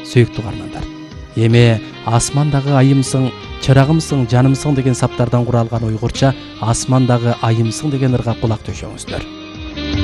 сүйүктүү каармандар. Эми асмандагы айымсың, чырагымсың, жанымсың деген саптардан куралган уйгурча асмандагы айымсың деген ырга кулак төшөңүздөр.